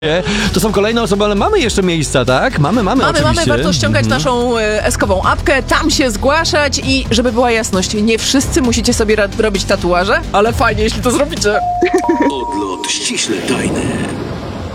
To są kolejne osoby, ale mamy jeszcze miejsca, tak? Mamy oczywiście. Warto ściągać naszą eskową apkę, tam się zgłaszać i żeby była jasność, nie wszyscy musicie sobie robić tatuaże, ale fajnie, jeśli to zrobicie. Odlot ściśle tajny.